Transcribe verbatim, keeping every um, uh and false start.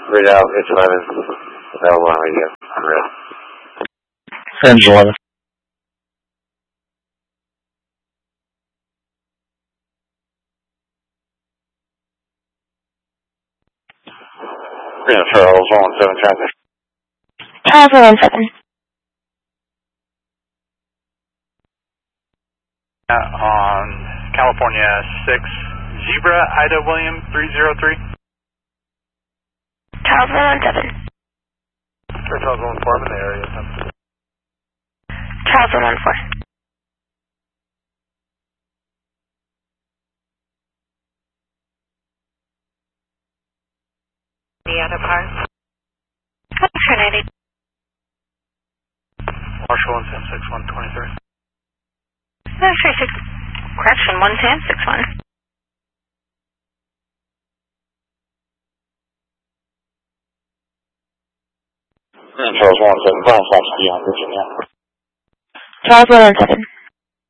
Read out, it's eleven. Available on radio. On red. Friends eleven. Yeah, Charles, one seven traffic. Charles one seven. On California six, Zebra, Ida William three zero three. Charles one seven. Charles one four in the area. Charles one four. The other part? Trinity. Marshall one ten six one twenty-three. Oh, three six. Correction, one ten six one. Charles one seven, Brown Fox beyond Virginia. Charles one seven.